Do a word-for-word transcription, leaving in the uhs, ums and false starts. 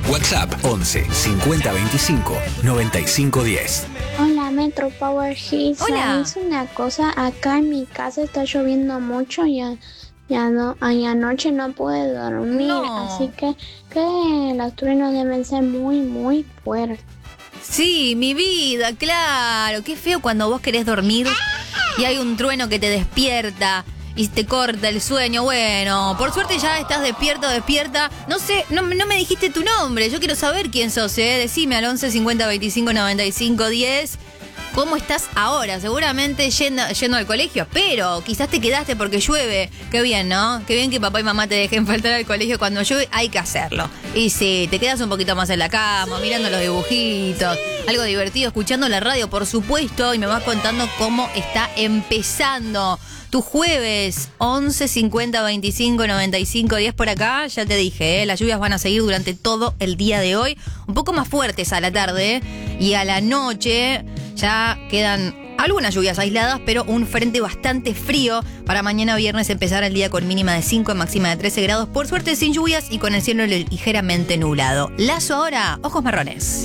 WhatsApp once cincuenta veinticinco noventa y cinco diez. Hola Metro Power Hits. Hola. Es una cosa, acá en mi casa está lloviendo mucho y a- ya no, y anoche no pude dormir, No. así que, que los truenos deben ser muy, muy fuertes. Sí, mi vida, claro. Qué feo cuando vos querés dormir y hay un trueno que te despierta y te corta el sueño. Bueno, por suerte ya estás despierto, despierta. No sé, no, no me dijiste tu nombre. Yo quiero saber quién sos, ¿eh? Decime al once cincuenta veinticinco noventa y cinco diez. ¿Cómo estás ahora? Seguramente yendo, yendo al colegio, pero quizás te quedaste porque llueve. Qué bien, ¿no? Qué bien que papá y mamá te dejen faltar al colegio cuando llueve. Hay que hacerlo. Y sí, te quedas un poquito más en la cama, mirando los dibujitos, algo divertido, escuchando la radio, por supuesto, y me vas contando cómo está empezando tu jueves. Once cincuenta veinticinco noventa y cinco diez por acá. Ya te dije, ¿eh? Las lluvias van a seguir durante todo el día de hoy. Un poco más fuertes a la tarde, ¿eh? Y a la noche ya quedan algunas lluvias aisladas, pero un frente bastante frío. Para mañana viernes empezar el día con mínima de cinco y máxima de trece grados. Por suerte sin lluvias y con el cielo ligeramente nublado. Lazo ahora, ojos marrones.